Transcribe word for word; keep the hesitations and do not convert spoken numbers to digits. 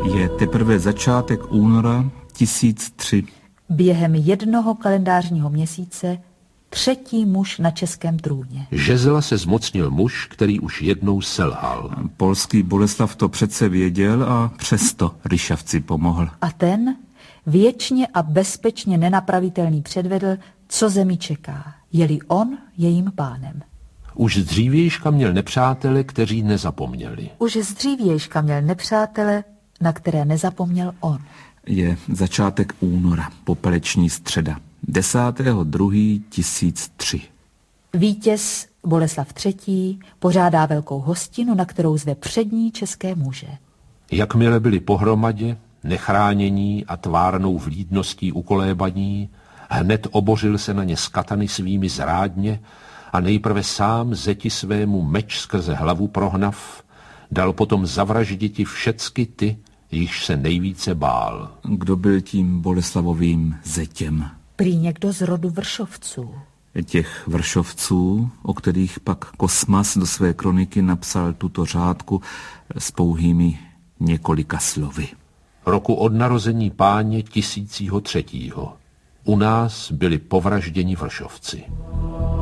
Je teprve začátek února tisíc tři. Během jednoho kalendářního měsíce třetí muž na českém trůně. Žezla se zmocnil muž, který už jednou selhal. Polský Boleslav to přece věděl a přesto Ryšavci pomohl. A ten věčně a bezpečně nenapravitelný předvedl, co zemi čeká, je-li on jejím pánem. Už z dřívějška měl nepřátele, kteří nezapomněli. Už z dřívějška měl nepřátele, na které nezapomněl on. Je začátek února, popeleční středa, desátého druhého tisíc tři. Vítěz Boleslav třetí. pořádá velkou hostinu, na kterou zve přední české muže. Jakmile byli pohromadě, nechránění a tvárnou vlídností ukolébaní, hned obořil se na ně z katany svými zrádně a nejprve sám zeti svému meč skrze hlavu prohnav, dal potom zavražditi všecky ty, jichž se nejvíce bál. Kdo byl tím Boleslavovým zetěm? Prý někdo z rodu Vršovců. Těch Vršovců, o kterých pak Kosmas do své kroniky napsal tuto řádku s pouhými několika slovy. Roku od narození páně tisícího třetího. U nás byli povražděni Vršovci.